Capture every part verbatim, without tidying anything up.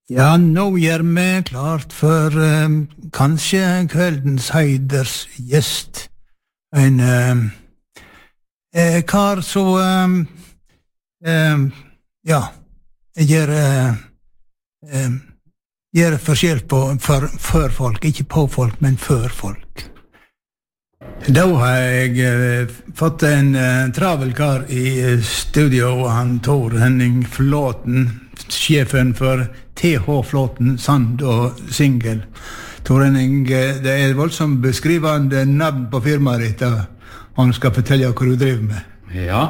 Ja, nå gjør vi klart for um, kanskje kveldens heiders gjest. En um, eh, kar så um, um, ja, gjør uh, um, gjør forskjell på for, for folk, ikke på folk, men for folk. Da har jeg uh, fått en uh, travel kar i studio, han Tor Henning Flåten, sjefen for T H Flåten, Sand og Singel. Tor Henning, det er voldsomt beskrivende navn på firmaet ditt, og han skal fortelle hva du driver med. Ja.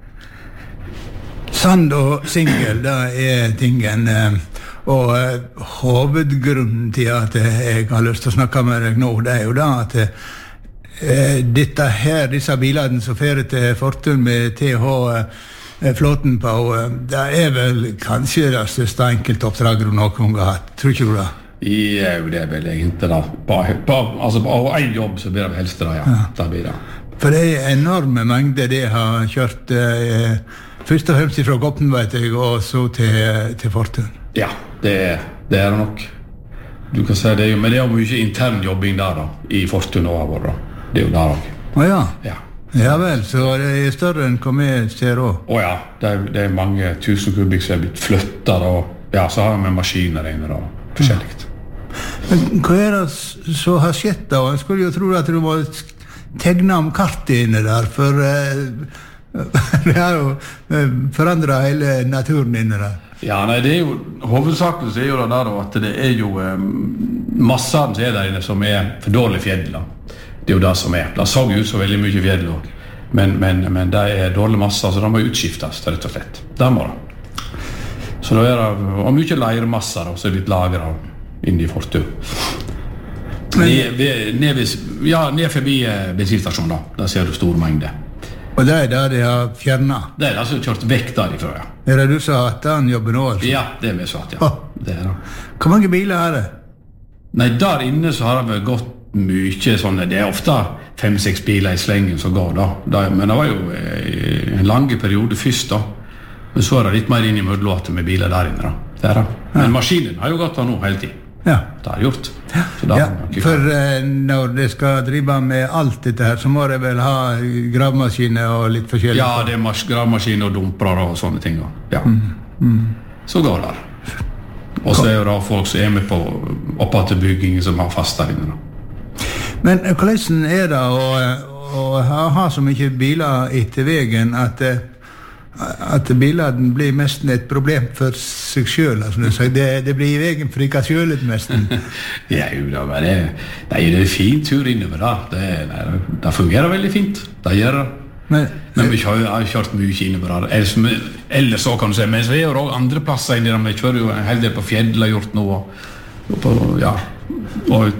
Sand og Singel, det er tingen, og uh, hovedgrunnen til at jeg har lyst til å snakke med deg nå, det er jo da at uh, dette her, disse bilene som fører til Fortun med T H uh, Flåten på, det er vel kanskje det største enkeltoppdraget du noen gang har hatt, tror ikke du det? Ja, det er vel egentlig da. Bare, bare, altså, av en jobb så blir det helst det, ja. Ja. Det blir det. For det er enorme mengder det har kjørt, eh, først og fremst fra Goppen, vet jeg, og så til, til Fortun. Ja, det, det er det nok. Du kan si det, men det er jo mye intern jobbing der da, i Fortun og vår da. Det er jo der også. Å ja. Ja. Ja vel, så det er større enn hva vi ser også. Å ja, det er, det er mange tusen kubikk som er blitt flyttet, og ja, så har vi maskiner inne og forskjellig. Men hva er det som har skjedd da? Jeg skulle jo tro at du må tegne om kartet inne der, for uh, det har jo uh, forandret hele naturen inne der. Ja, nei, det er jo, hovedsaken så er jo det der at det er jo um, massene som er der inne som er for dårlig fjell da. Det er jo det som er. Det så ut så veldig mye fjell også. Men, men, men det er dårlig masse, så det må utskiftes, rett og slett. Det må det. Så det er det, og mye leirmasser som er blitt lagret inne i Fortun. Ned, ned, ja, ned forbi bensinstasjonen da, der ser du stor mengde. Og det er der de har fjernet? Det er det som har kjørt vekk derifra, ja. Er det du som har hatt den jobben nå, altså? Ja, det er vi sagt, ja. Det er det. Hvor mange biler er det? Nei, der inne så har det vel gått mye sånne, det er ofte fem-seks biler i slengen som går da. da, men det var jo eh, en lang periode først da, men så er det litt mer inn i mødlåter med biler der inne da, det er det. Men ja. Maskinen har jo gått da nå hele tiden, ja. Det har gjort. Så ja, for eh, når det skal drive med alt dette her, så må det vel ha gravmaskiner og litt forskjellig? Ja, det er gravmaskiner og dumper og sånne ting, ja. Mm. Mm. Så går det. Og så er jo da folk som er med på oppatt byggingen som har fast der inne da. Men hvordan er det å, å ha så mye biler etter veien at, at bilene blir nesten et problem for seg selv? Altså, det, det blir i veien for ikke selv nesten. Ja, jo da, men det, det er jo en fin tur innover da. Det, det, det fungerer veldig fint, det gjør det. Men, men vi har jo kjørt mye innover der. Ellers, ellers så kan du si, men så er jo også andre plasser inne der. Vi kjører jo en hel del på fjell, har gjort noe. Og på, ja, og